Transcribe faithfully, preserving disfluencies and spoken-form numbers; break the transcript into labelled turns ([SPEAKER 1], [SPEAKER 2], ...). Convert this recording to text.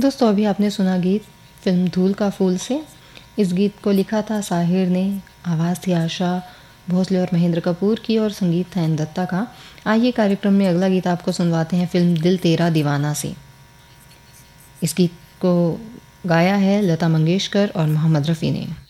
[SPEAKER 1] दोस्तों अभी आपने सुना गीत फिल्म धूल का फूल से। इस गीत को लिखा था साहिर ने, आवाज़ थी आशा भोसले और महेंद्र कपूर की और संगीत था एन दत्ता का। आइए कार्यक्रम में अगला गीत आपको सुनवाते हैं फिल्म दिल तेरा दीवाना से। इस गीत को गाया है लता मंगेशकर और मोहम्मद रफ़ी ने।